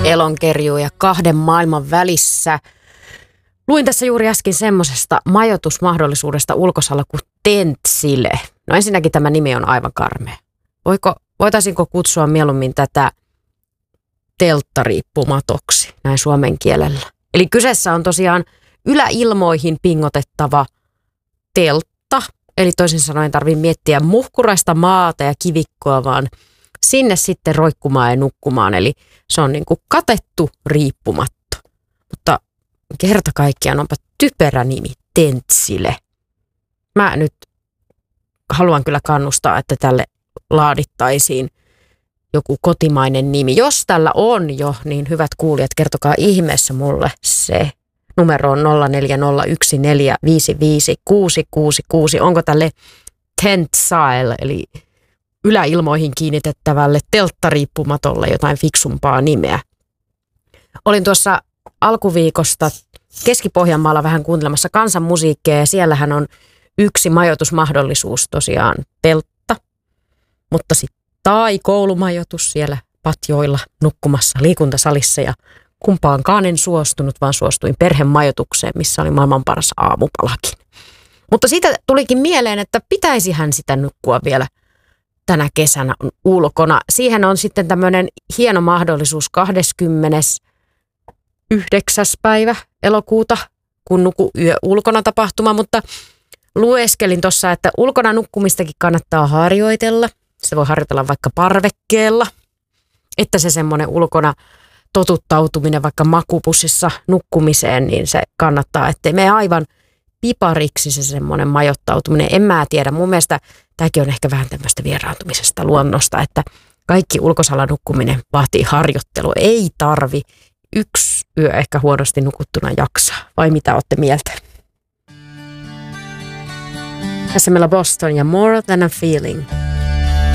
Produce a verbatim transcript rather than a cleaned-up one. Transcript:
Elonkerjuu ja kahden maailman välissä. Luin tässä juuri äsken semmosesta majoitusmahdollisuudesta ulkosalla kuin Tentsile. No ensinnäkin tämä nimi on aivan karmea. Voiko, voitaisinko kutsua mieluummin tätä telttariippumatoksi näin suomen kielellä? Eli kyseessä on tosiaan yläilmoihin pingotettava teltta. Eli toisin sanoen tarvii miettiä muhkuraista maata ja kivikkoa, vaan sinne sitten roikkumaan ja nukkumaan. Eli se on niin kuin katettu riippumatto. Mutta kerta kaikkiaan onpa typerä nimi, Tentsile. Mä nyt haluan kyllä kannustaa, että tälle laadittaisiin joku kotimainen nimi. Jos tällä on jo, niin hyvät kuulijat, kertokaa ihmeessä mulle se. Numero on nolla neljä nolla yksi neljä viisi viisi kuusi kuusi kuusi. Onko tälle Tentsile, eli yläilmoihin kiinnitettävälle telttariippumatolle jotain fiksumpaa nimeä? Olin tuossa alkuviikosta Keski-Pohjanmaalla vähän kuuntelemassa kansanmusiikkia ja siellähän on yksi majoitusmahdollisuus tosiaan teltta, mutta sitten tai koulumajoitus siellä patjoilla nukkumassa liikuntasalissa ja kumpaankaan en suostunut, vaan suostuin perhemajoitukseen, missä oli maailman paras aamupalakin. Mutta siitä tulikin mieleen, että pitäisihän sitä nukkua vielä tänä kesänä ulkona. Siihen on sitten tämmöinen hieno mahdollisuus kahdeskymmenes yhdeksäs päivä elokuuta, kun nuku yö ulkona tapahtuma, mutta lueskelin tuossa, että ulkona nukkumistakin kannattaa harjoitella. Se voi harjoitella vaikka parvekkeella, että se semmoinen ulkona totuttautuminen vaikka makupussissa nukkumiseen, niin se kannattaa, ettei mene aivan pipariksi se semmoinen majoittautuminen. En mä tiedä, mun mielestä tämäkin on ehkä vähän tämmöistä vieraantumisesta luonnosta, että kaikki ulkosalla nukkuminen vaatii harjoittelua. Ei tarvi yksi yö ehkä huonosti nukuttuna jaksaa, vai mitä olette mieltä? Tässä meillä Boston ja More Than a Feeling.